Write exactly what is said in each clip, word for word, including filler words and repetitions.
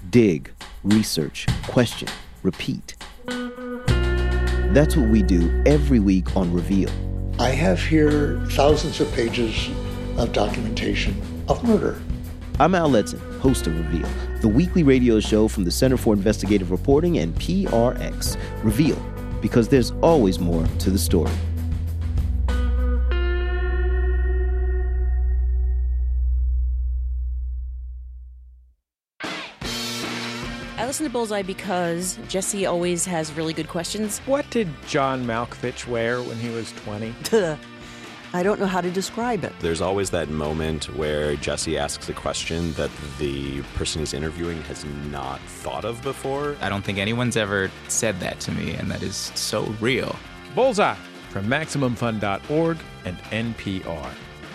Dig, research, question, repeat. That's what we do every week on Reveal. I have here thousands of pages of documentation of murder. I'm Al Letson, host of Reveal, the weekly radio show from the Center for Investigative Reporting and P R X. Reveal, because there's always more to the story. I listen to Bullseye because Jesse always has really good questions. What did John Malkovich wear when he was twenty? I don't know how to describe it. There's always that moment where Jesse asks a question that the person he's interviewing has not thought of before. I don't think anyone's ever said that to me, and that is so real. Bullseye from Maximum Fun dot org and N P R.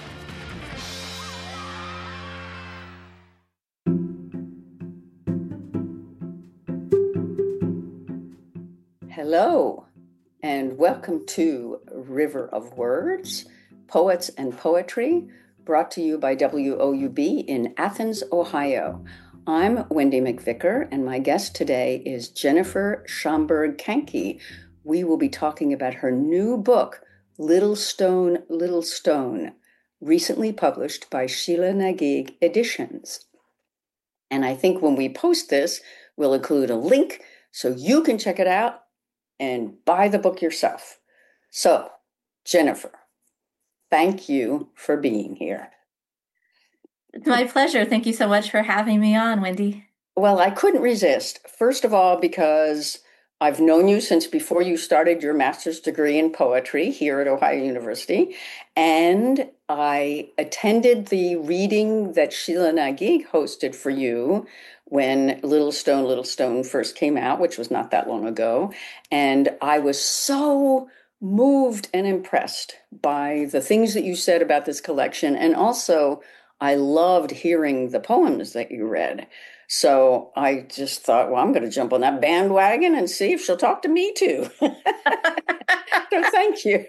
Hello, and welcome to River of Words, Poets and Poetry, brought to you by W O U B in Athens, Ohio. I'm Wendy McVicker, and my guest today is Jennifer Schomburg-Kanke. We will be talking about her new book, Little Stone, Little Stone, recently published by Sheila Nageeg Editions. And I think when we post this, we'll include a link so you can check it out and buy the book yourself. So, Jennifer, thank you for being here. It's my pleasure. Thank you so much for having me on, Wendy. Well, I couldn't resist. First of all, because I've known you since before you started your master's degree in poetry here at Ohio University, and I attended the reading that Sheila Nageeg hosted for you when Little Stone, Little Stone first came out, which was not that long ago. And I was so moved and impressed by the things that you said about this collection. And also, I loved hearing the poems that you read. So I just thought, well, I'm going to jump on that bandwagon and see if she'll talk to me too. So thank you.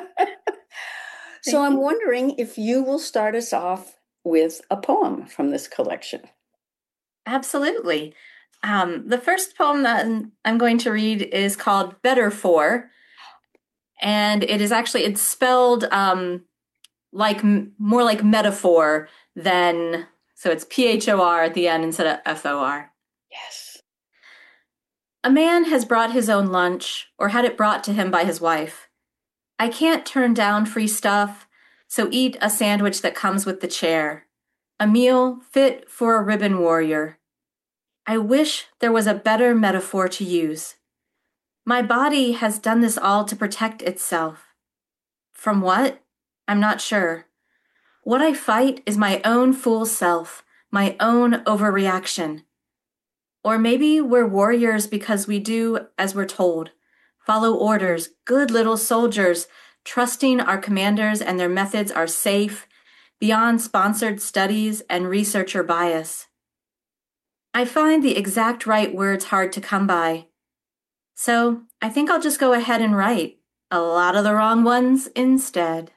So I'm wondering if you will start us off with a poem from this collection. Absolutely. Um, the first poem that I'm going to read is called Better For, and it is actually, it's spelled um, like more like metaphor than, so it's P H O R at the end instead of F O R. Yes. A man has brought his own lunch, or had it brought to him by his wife. I can't turn down free stuff, so eat a sandwich that comes with the chair. A meal fit for a ribbon warrior. I wish there was a better metaphor to use. My body has done this all to protect itself. From what? I'm not sure. What I fight is my own fool self, my own overreaction. Or maybe we're warriors because we do as we're told. Follow orders, good little soldiers, trusting our commanders and their methods are safe, beyond sponsored studies and researcher bias. I find the exact right words hard to come by. So I think I'll just go ahead and write a lot of the wrong ones instead.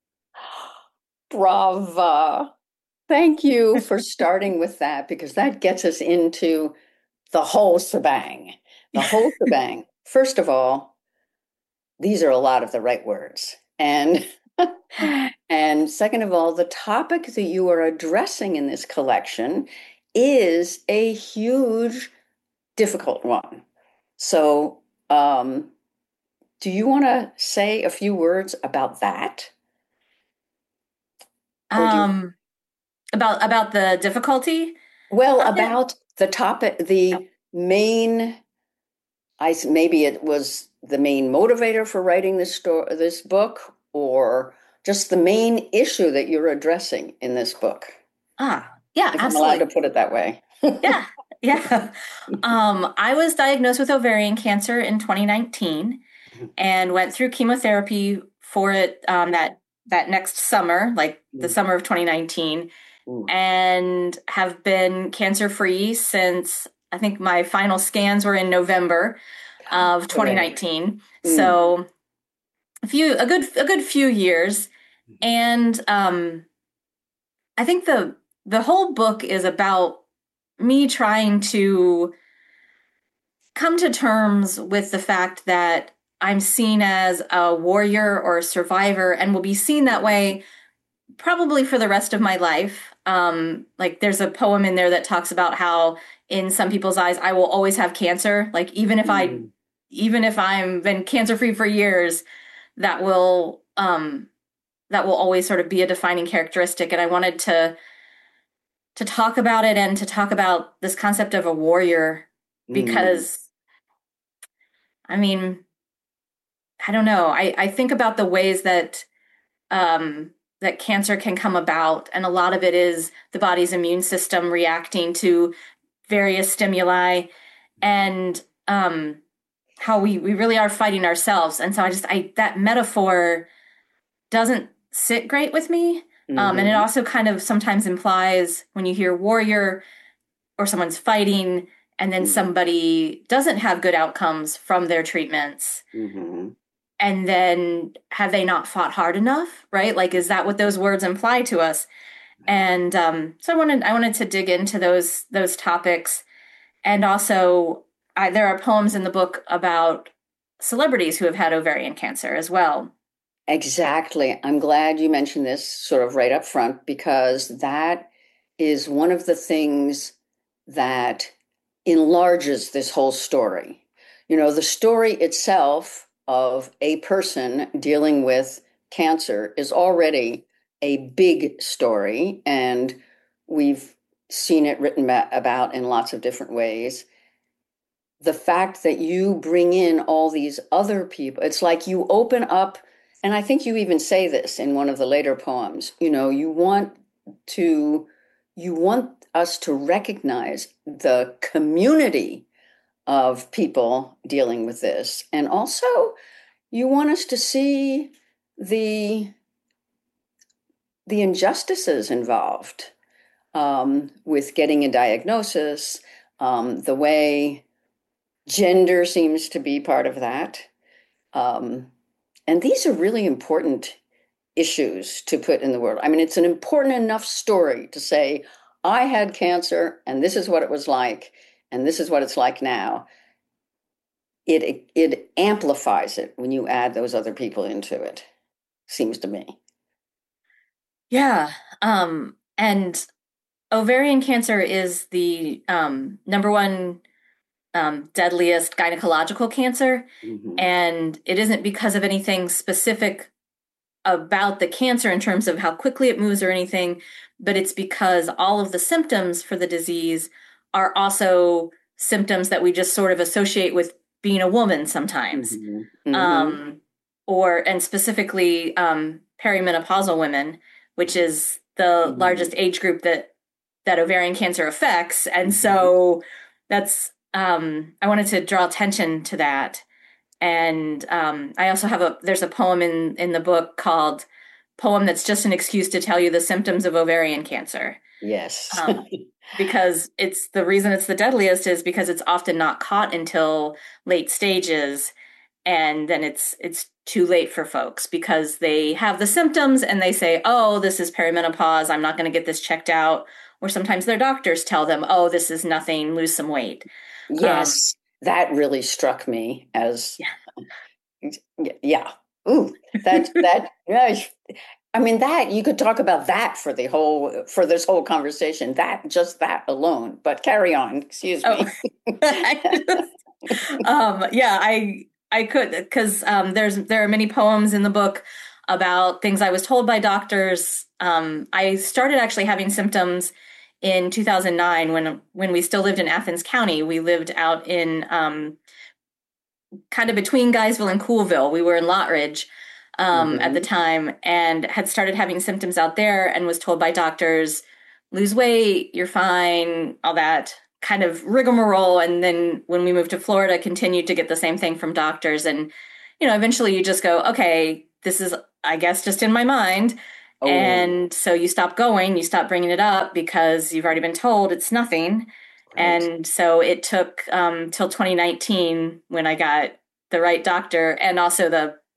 Brava. Thank you for starting with that, because that gets us into the whole shebang. The whole shebang. First of all, these are a lot of the right words. And And second of all, the topic that you are addressing in this collection is a huge, difficult one. So um, do you want to say a few words about that? Um, you... About about the difficulty? Well, about the topic, the main, I maybe it was the main motivator for writing this story, this book, or just the main issue that you're addressing in this book. Ah, yeah, if absolutely. I'm allowed to put it that way. yeah, yeah. Um, I was diagnosed with ovarian cancer in twenty nineteen and went through chemotherapy for it um, that that next summer, like the mm. summer of twenty nineteen, mm. and have been cancer-free since, I think my final scans were in November of twenty nineteen. Mm. So a few, a good, a good few years. And um, I think the the whole book is about me trying to come to terms with the fact that I'm seen as a warrior or a survivor and will be seen that way probably for the rest of my life. Um, like there's a poem in there that talks about how in some people's eyes, I will always have cancer. Like even if mm. I, even if I'm been cancer free for years, that will, um, that will always sort of be a defining characteristic. And I wanted to, to talk about it and to talk about this concept of a warrior because mm. I mean, I don't know. I, I think about the ways that, um, that cancer can come about. And a lot of it is the body's immune system reacting to various stimuli and um, how we, we really are fighting ourselves. And so I just, I, that metaphor doesn't sit great with me. Mm-hmm. Um, and it also kind of sometimes implies when you hear warrior or someone's fighting and then mm-hmm. somebody doesn't have good outcomes from their treatments. Mm-hmm. And then have they not fought hard enough, right? Like, is that what those words imply to us? And um, so I wanted I wanted to dig into those those topics. And also, I, there are poems in the book about celebrities who have had ovarian cancer as well. Exactly. I'm glad you mentioned this sort of right up front, because that is one of the things that enlarges this whole story. You know, the story itself of a person dealing with cancer is already a big story, and we've seen it written about in lots of different ways. The fact that you bring in all these other people, it's like you open up, and I think you even say this in one of the later poems, you know, you want to, you want us to recognize the community of people dealing with this. And also, you want us to see the, the injustices involved um, with getting a diagnosis, um, the way gender seems to be part of that. Um, and these are really important issues to put in the world. I mean, it's an important enough story to say, I had cancer and this is what it was like, and this is what it's like now. It it amplifies it when you add those other people into it, seems to me. Yeah. Um, and ovarian cancer is the um, number one um, deadliest gynecological cancer. Mm-hmm. And it isn't because of anything specific about the cancer in terms of how quickly it moves or anything, but it's because all of the symptoms for the disease are also symptoms that we just sort of associate with being a woman sometimes. Mm-hmm. Mm-hmm. Um, or, and specifically um, perimenopausal women, which is the mm-hmm. largest age group that, that ovarian cancer affects. And so that's, um, I wanted to draw attention to that. And um, I also have a, there's a poem in, in the book called Poem That's Just an Excuse to Tell You the Symptoms of Ovarian Cancer. Yes. um, because it's the reason it's the deadliest is because it's often not caught until late stages. And then it's, it's too late for folks because they have the symptoms and they say, oh, this is perimenopause. I'm not going to get this checked out. Or sometimes their doctors tell them, oh, this is nothing, lose some weight. Yes. Um, that really struck me as, yeah. yeah. Ooh, that, that, yeah. I mean, that, you could talk about that for the whole, for this whole conversation, that, just that alone, but carry on, excuse me. Oh. um, yeah, I, I could, because um, there's, there are many poems in the book about things I was told by doctors. Um, I started actually having symptoms in two thousand nine when, when we still lived in Athens County. We lived out in um, kind of between Guysville and Coolville. We were in Lottridge. Um, mm-hmm. at the time, and had started having symptoms out there and was told by doctors, lose weight, you're fine, all that kind of rigmarole. And then when we moved to Florida, continued to get the same thing from doctors. And, you know, eventually you just go, okay, this is, I guess, just in my mind. Oh. And so you stop going, you stop bringing it up because you've already been told it's nothing. Right. And so it took um, till twenty nineteen when I got the right doctor and also the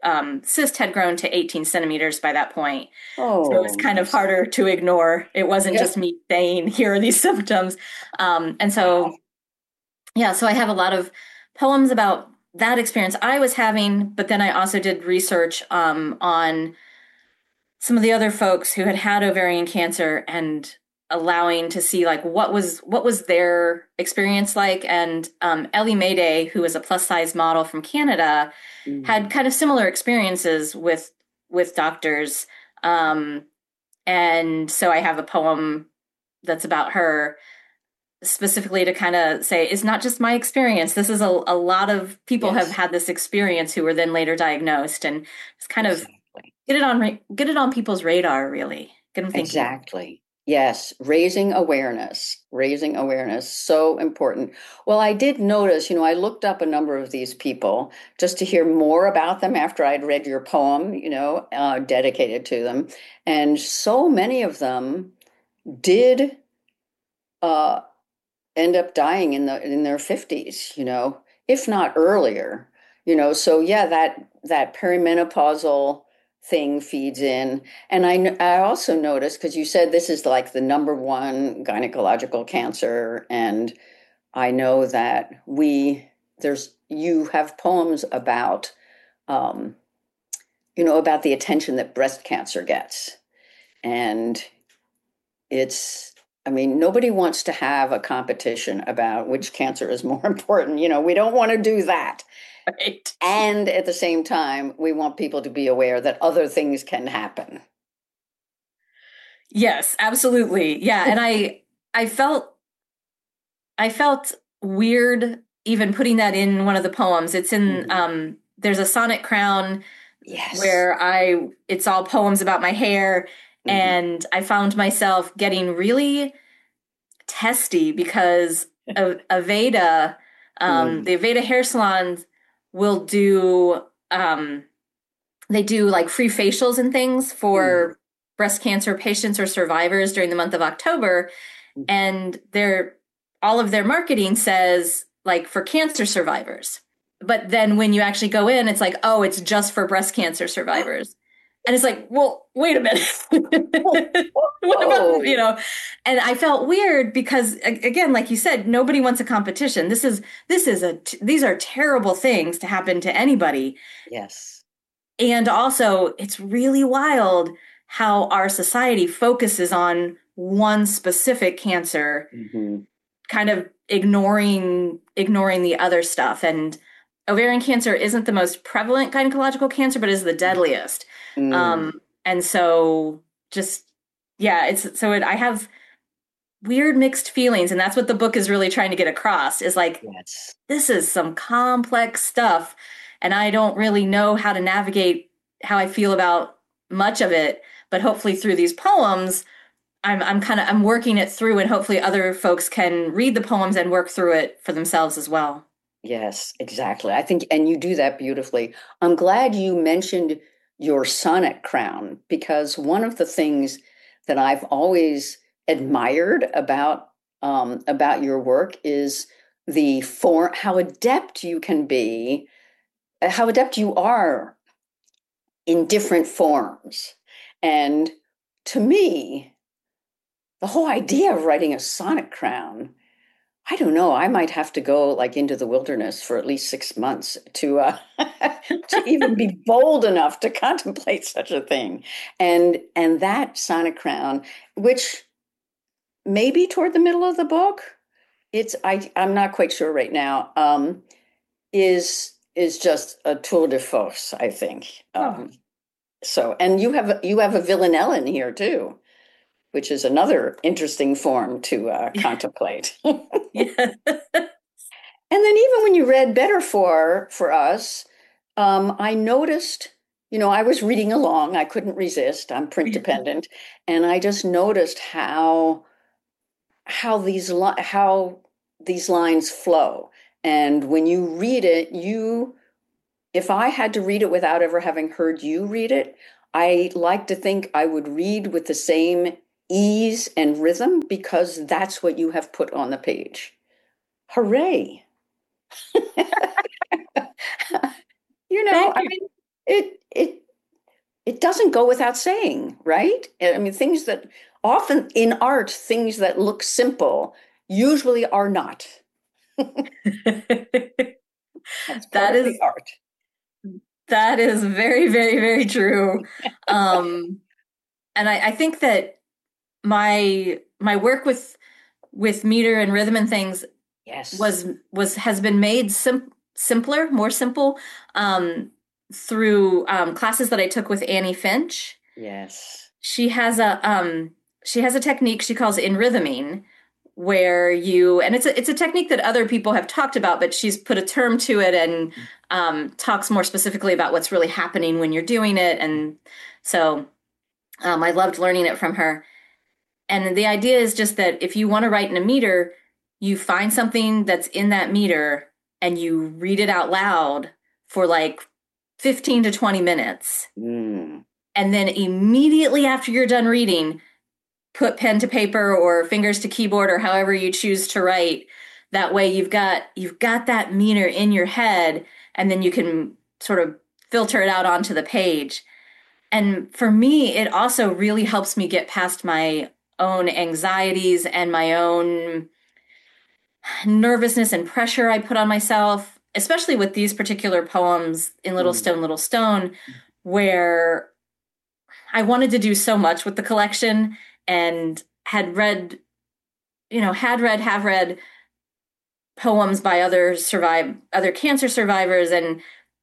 um, cyst had grown to eighteen centimeters by that point. Oh, so it was kind of harder to ignore. It wasn't Yeah. just me saying, here are these symptoms. Um, and so, yeah, so I have a lot of poems about that experience I was having, but then I also did research um, on some of the other folks who had had ovarian cancer and allowing to see like what was what was their experience like. And um, Ellie Mayday, who is a plus size model from Canada, mm-hmm. had kind of similar experiences with with doctors. Um, and so I have a poem that's about her, specifically to kind of say it's not just my experience. This is a, a lot of people yes. have had this experience who were then later diagnosed, and it's kind of exactly. get it on get it on people's radar. Really, get them thinking. Exactly. Yes, raising awareness, raising awareness, so important. Well, I did notice, you know, I looked up a number of these people just to hear more about them after I'd read your poem, you know, uh, dedicated to them. And so many of them did uh, end up dying in the in their fifties, you know, if not earlier, you know. So, yeah, that that perimenopausal thing feeds in. And I, I also noticed, because you said this is like the number one gynecological cancer, and I know that we, there's, you have poems about, um, you know, about the attention that breast cancer gets. And it's, I mean, nobody wants to have a competition about which cancer is more important. You know, we don't want to do that. Right. And at the same time, we want people to be aware that other things can happen. Yes, absolutely. Yeah. And I, I felt, I felt weird even putting that in one of the poems. It's in, mm-hmm. um, there's a sonnet crown yes. where I, it's all poems about my hair. Mm-hmm. And I found myself getting really testy because of Aveda, um, mm. the Aveda hair salons will do, um, they do like free facials and things for mm. breast cancer patients or survivors during the month of October. Mm. And their, all of their marketing says like for cancer survivors. But then when you actually go in, it's like, oh, it's just for breast cancer survivors. And it's like, well, wait a minute. What about, you know, and I felt weird because, again, like you said, nobody wants a competition. This is, this is a, these are terrible things to happen to anybody. Yes. And also it's really wild how our society focuses on one specific cancer, mm-hmm. kind of ignoring, ignoring the other stuff. And ovarian cancer isn't the most prevalent gynecological cancer, but is the deadliest. Mm. Um, and so just, yeah, it's, so it, I have weird mixed feelings. And that's what the book is really trying to get across is like, yes. this is some complex stuff. And I don't really know how to navigate how I feel about much of it, but hopefully through these poems, I'm, I'm kind of, I'm working it through, and hopefully other folks can read the poems and work through it for themselves as well. Yes, exactly. I think, and you do that beautifully. I'm glad you mentioned your sonnet crown, because one of the things that I've always admired about um, about your work is the form, how adept you can be, how adept you are in different forms. And to me, the whole idea of writing a sonnet crown, I don't know, I might have to go like into the wilderness for at least six months to uh, to even be bold enough to contemplate such a thing. And and that sonnet crown, which maybe toward the middle of the book, it's I I'm not quite sure right now, um, is is just a tour de force, I think. Um, oh. So, and you have you have a villanelle in here too, which is another interesting form to uh, contemplate. Yeah. And then even when you read Better For for us, um, I noticed, you know, I was reading along. I couldn't resist. I'm print dependent. And I just noticed how how these li- how these lines flow. And when you read it, you, if I had to read it without ever having heard you read it, I like to think I would read with the same ease and rhythm, because that's what you have put on the page. Hooray. You know, Thank I you. mean, it it it doesn't go without saying, right? I mean, things that often in art, things that look simple usually are not. That's That is the art. That is very, very, very true. Um, and I, I think that my my work with with meter and rhythm and things yes was was has been made sim- simpler, more simple um, through um, classes that I took with Annie Finch. Yes, she has a um, she has a technique she calls in rhythming, where you and it's a it's a technique that other people have talked about, but she's put a term to it and um, talks more specifically about what's really happening when you're doing it. And so um, I loved learning it from her. And the idea is just that if you want to write in a meter, you find something that's in that meter and you read it out loud for like fifteen to twenty minutes. Mm. And then immediately after you're done reading, put pen to paper or fingers to keyboard or however you choose to write. That way you've got you've got that meter in your head, and then you can sort of filter it out onto the page. And for me, it also really helps me get past my own anxieties and my own nervousness and pressure I put on myself, especially with these particular poems in Little Stone, Little Stone, where I wanted to do so much with the collection and had read, you know, had read, have read poems by other survive, other cancer survivors. And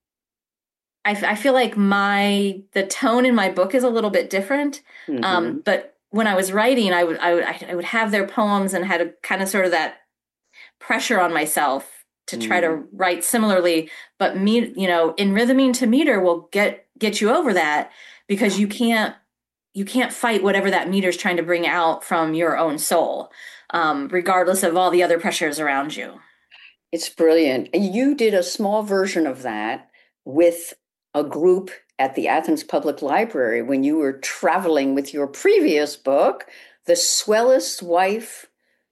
I, I feel like my, the tone in my book is a little bit different. Mm-hmm. Um, but when I was writing, I would, I would, I would have their poems and had a kind of sort of that pressure on myself to try mm. to write similarly. But me, you know, in rhythming to meter will get, get you over that, because you can't, you can't fight whatever that meter is trying to bring out from your own soul, um, regardless of all the other pressures around you. It's brilliant. You did a small version of that with a group at the Athens Public Library when you were traveling with your previous book, The Swellest Wife.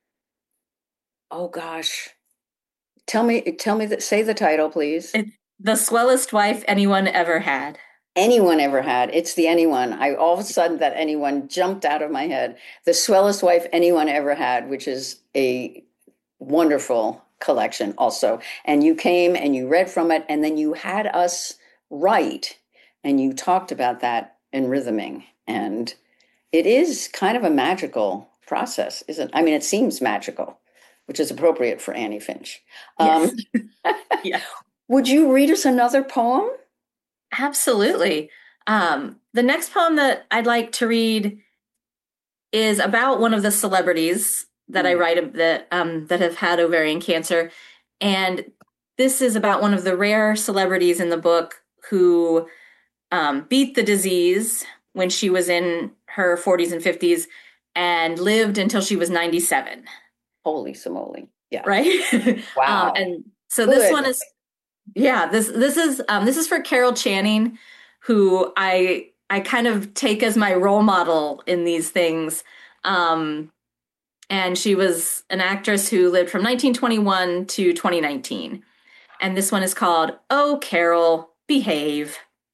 Oh gosh. Tell me, tell me that, say the title, please. It's The Swellest Wife Anyone Ever Had. Anyone ever had. It's the anyone. I all of a sudden that anyone jumped out of my head. The Swellest Wife Anyone Ever Had, which is a wonderful collection also. And you came and you read from it, and then you had us write, and you talked about that in rhythming. And it is kind of a magical process, isn't it? I mean, it seems magical, which is appropriate for Annie Finch. Um, yes. Yeah. Would you read us another poem? Absolutely. Um, the next poem that I'd like to read is about one of the celebrities that mm. I write that um, that have had ovarian cancer. And this is about one of the rare celebrities in the book who um, beat the disease when she was in her forties and fifties and lived until she was ninety-seven. Holy simoly. Yeah. Right? Wow. um, and so Good. this one is Yeah, this this is um, this is for Carol Channing, who I I kind of take as my role model in these things. Um, and she was an actress who lived from nineteen twenty-one to twenty nineteen. And this one is called "Oh, Carol, Behave."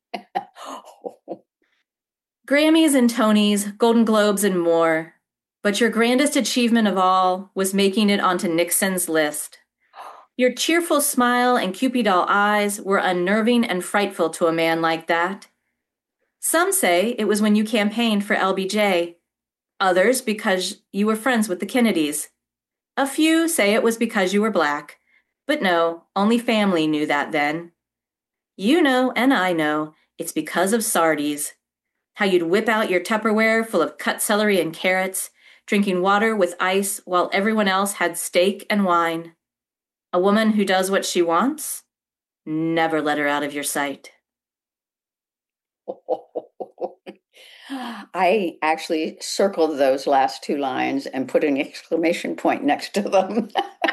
Grammys and Tonys, Golden Globes and more, but your grandest achievement of all was making it onto Nixon's list. Your cheerful smile and Cupid doll eyes were unnerving and frightful to a man like that. Some say it was when you campaigned for L B J, others because you were friends with the Kennedys. A few say it was because you were black, but no, only family knew that then. You know, and I know, it's because of Sardi's. How you'd whip out your Tupperware full of cut celery and carrots, drinking water with ice while everyone else had steak and wine. A woman who does what she wants, never let her out of your sight. I actually circled those last two lines and put an exclamation point next to them.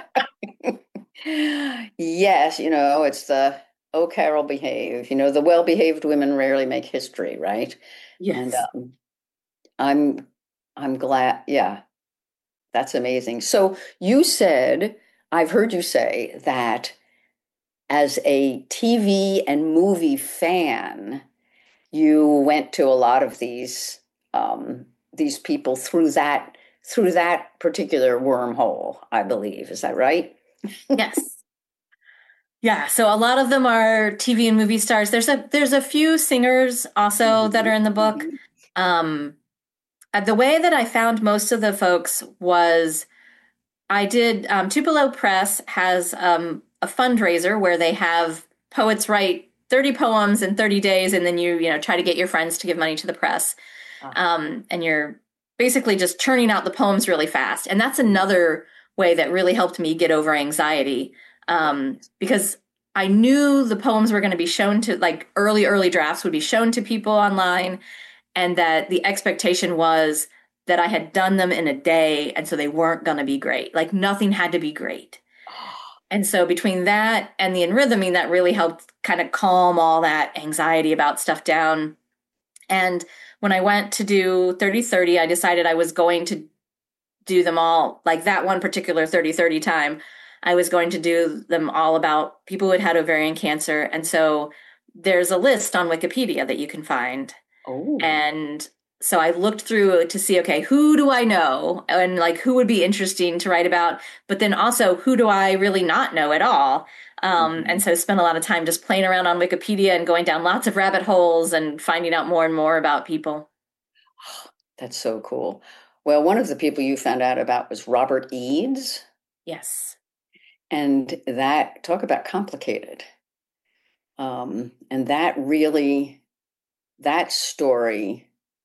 Yes, you know, it's the, oh, Carol, behave. You know, the well-behaved women rarely make history, right? Yes. And um, I'm, I'm glad, yeah, that's amazing. So you said, I've heard you say that as a T V and movie fan, you went to a lot of these um, these people through that through that particular wormhole, I believe. Is that right? Yes. Yeah. So a lot of them are T V and movie stars. There's a there's a few singers also mm-hmm. that are in the book. Um, the way that I found most of the folks was I did um, Tupelo Press has um, a fundraiser where they have poets write thirty poems in thirty days, and then you you know try to get your friends to give money to the press, uh-huh. um, and you're basically just churning out the poems really fast. And that's another way that really helped me get over anxiety, um, because I knew the poems were going to be shown to, like early early drafts would be shown to people online, and that the expectation was that I had done them in a day, and so they weren't going to be great. Like nothing had to be great. And so between that and the enrhythming, that really helped kind of calm all that anxiety about stuff down. And when I went to do thirty thirty, I decided I was going to do them all, like that one particular thirty thirty time, I was going to do them all about people who had had ovarian cancer. And so there's a list on Wikipedia that you can find. Oh. And so I looked through to see, okay, who do I know and like who would be interesting to write about, but then also who do I really not know at all? Um, mm-hmm. And so spent a lot of time just playing around on Wikipedia and going down lots of rabbit holes and finding out more and more about people. That's so cool. Well, one of the people you found out about was Robert Eades. Yes. And that, talk about complicated. Um, and that really, that story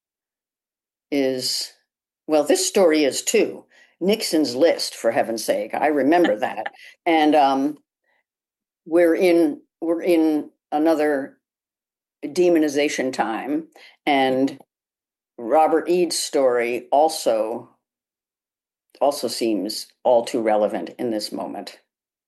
is, well, this story is too. Nixon's List, for heaven's sake. I remember that. And um, we're in we're in another demonization time. And Robert Eades' story also also seems all too relevant in this moment.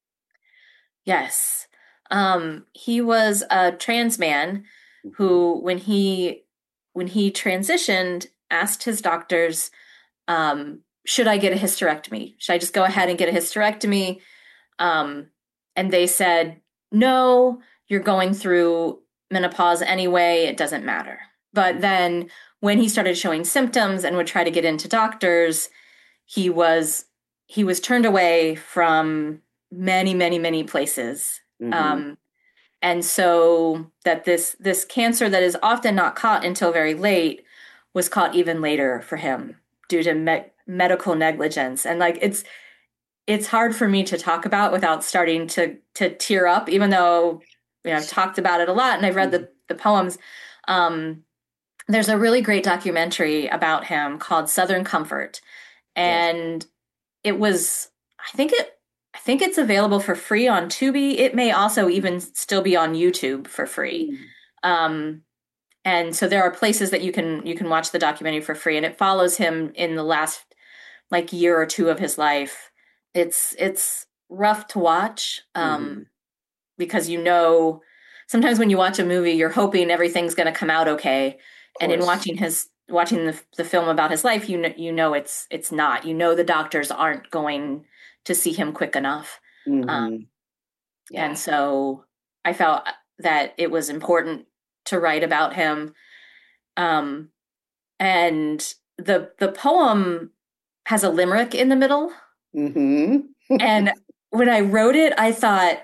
Yes. Um, he was a trans man who, when he when he transitioned, asked his doctors, um, should I get a hysterectomy? Should I just go ahead and get a hysterectomy? Um, and they said, no, you're going through menopause anyway. It doesn't matter. But then when he started showing symptoms and would try to get into doctors, he was he was turned away from many, many, many places. Mm-hmm. Um, and so that this this cancer that is often not caught until very late was caught even later for him due to me- medical negligence. And like, it's, it's hard for me to talk about without starting to, to tear up, even though, you know, I've talked about it a lot and I've read the, the poems. Um, there's a really great documentary about him called Southern Comfort. And yes. it was, I think it, I think it's available for free on Tubi. It may also even still be on YouTube for free. Mm. Um, And so there are places that you can you can watch the documentary for free, and it follows him in the last like year or two of his life. It's it's rough to watch um, mm-hmm. because you know sometimes when you watch a movie, you're hoping everything's going to come out okay, and in watching his watching the, the film about his life, you know you know it's it's not. You know the doctors aren't going to see him quick enough, mm-hmm. um, yeah. And so I felt that it was important to write about him. Um, and the, the poem has a limerick in the middle. Mm-hmm. And when I wrote it, I thought,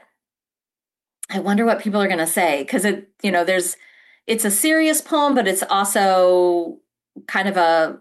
I wonder what people are going to say. Cause it, you know, there's, it's a serious poem, but it's also kind of a,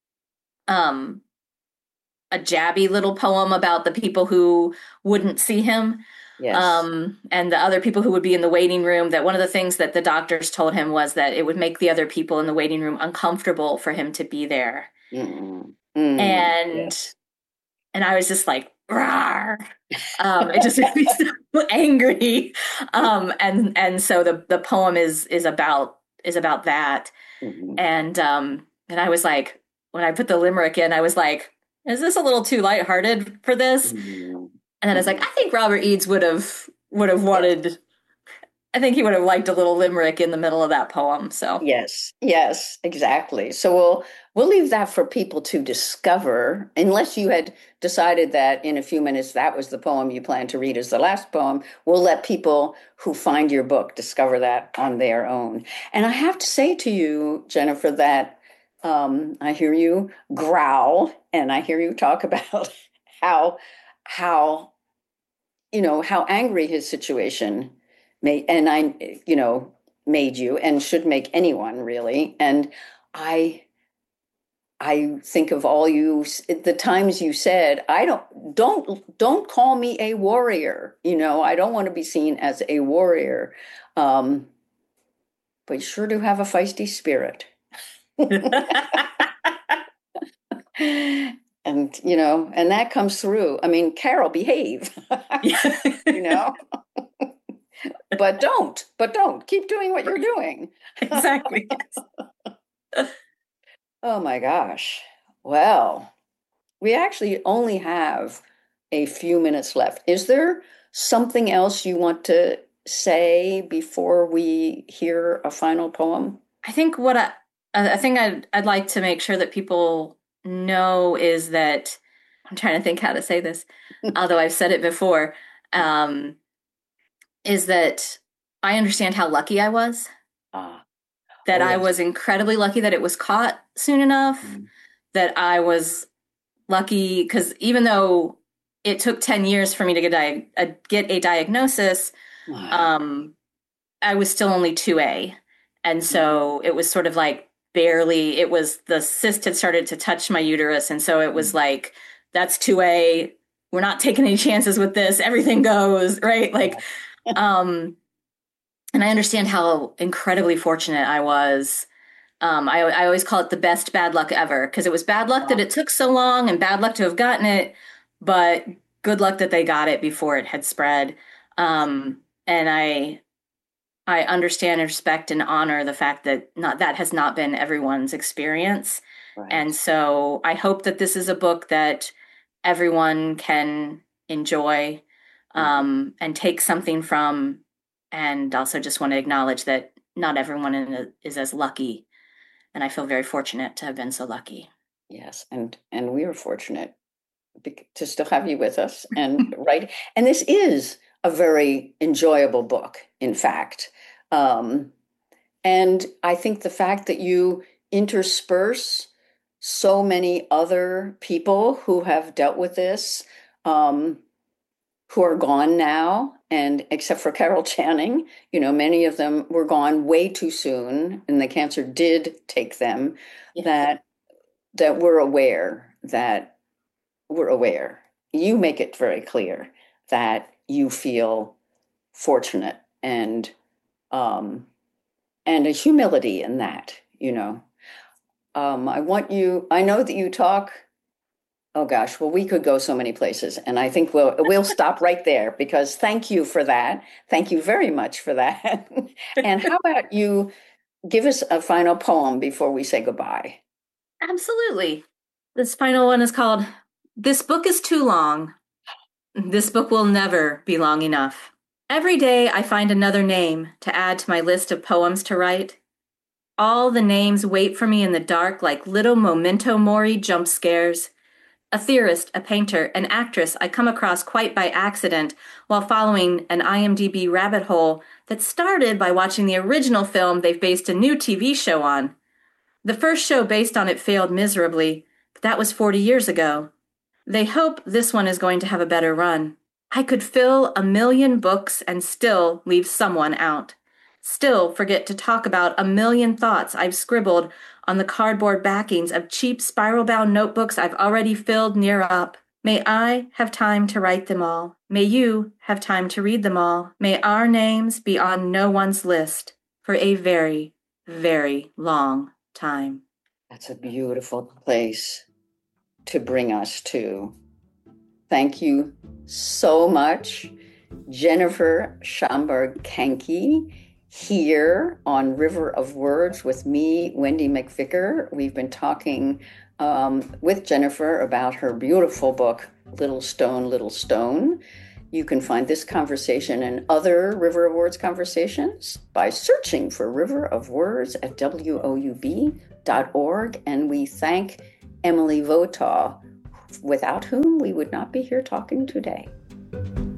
um, a jabby little poem about the people who wouldn't see him. Yes. Um, and the other people who would be in the waiting room, that one of the things that the doctors told him was that it would make the other people in the waiting room uncomfortable for him to be there. Mm-hmm. Mm-hmm. And, yes. and I was just like, rawr. Um, it just made me so angry. Um, and, and so the, the poem is, is about, is about that. Mm-hmm. And, um, and I was like, when I put the limerick in, I was like, is this a little too lighthearted for this? Mm-hmm. And then I was like, I think Robert Eades would have would have wanted I think he would have liked a little limerick in the middle of that poem. So yes, yes, exactly. So we'll we'll leave that for people to discover, unless you had decided that in a few minutes that was the poem you plan to read as the last poem. We'll let people who find your book discover that on their own. And I have to say to you, Jennifer, that um, I hear you growl and I hear you talk about how how you know how angry his situation made, and I, you know, made you, and should make anyone really. And I, I think of all you, the times you said, I don't, don't, don't call me a warrior. You know, I don't want to be seen as a warrior. Um, but you sure do have a feisty spirit. And, you know, and that comes through. I mean, Carol, behave, you know. But don't, but don't. Keep doing what you're doing. Exactly. Oh my gosh. Well, we actually only have a few minutes left. Is there something else you want to say before we hear a final poem? I think what I, I think I'd, I'd like to make sure that people know is that, I'm trying to think how to say this, although I've said it before, um, is that I understand how lucky I was. Ah. That oh, yes. I was incredibly lucky that it was caught soon enough, mm. that I was lucky because even though it took ten years for me to get, di- uh, get a diagnosis, wow. um, I was still only two A. And so mm. it was sort of like barely, it was, the cyst had started to touch my uterus. And so it was mm. like, that's two A. We're not taking any chances with this. Everything goes, right? Like, um, and I understand how incredibly fortunate I was. Um, I, I always call it the best bad luck ever, because it was bad luck that it took so long and bad luck to have gotten it, but good luck that they got it before it had spread. Um, and I, I understand and respect and honor the fact that not that has not been everyone's experience. Right. And so I hope that this is a book that everyone can enjoy. Um, and take something from, and also just want to acknowledge that not everyone in a, is as lucky. And I feel very fortunate to have been so lucky. Yes. And, and we are fortunate to still have you with us and write. And this is a very enjoyable book, in fact. Um, and I think the fact that you intersperse so many other people who have dealt with this, um, who are gone now, and except for Carol Channing, you know, many of them were gone way too soon, and the cancer did take them, yes. that that we're aware, that we're aware. You make it very clear that you feel fortunate and um, and a humility in that, you know. Um, I want you, I know that you talk, oh gosh, well, we could go so many places, and I think we'll we'll stop right there, because thank you for that. Thank you very much for that. And how about you give us a final poem before we say goodbye? Absolutely. This final one is called, "This Book is Too Long. This book will never be long enough. Every day I find another name to add to my list of poems to write. All the names wait for me in the dark like little memento mori jump scares. A theorist, a painter, an actress I come across quite by accident while following an I M D B rabbit hole that started by watching the original film they've based a new T V show on. The first show based on it failed miserably, but that was forty years ago. They hope this one is going to have a better run. I could fill a million books and still leave someone out. Still forget to talk about a million thoughts I've scribbled on the cardboard backings of cheap spiral-bound notebooks I've already filled near up. May I have time to write them all. May you have time to read them all. May our names be on no one's list for a very, very long time." That's a beautiful place to bring us to. Thank you so much, Jennifer Schomburg-Kanke, here on River of Words with me, Wendy McVicker. We've been talking um, with Jennifer about her beautiful book, Little Stone, Little Stone. You can find this conversation and other River of Words conversations by searching for River of Words at W O U B dot org. And we thank Emily Votaw, without whom we would not be here talking today.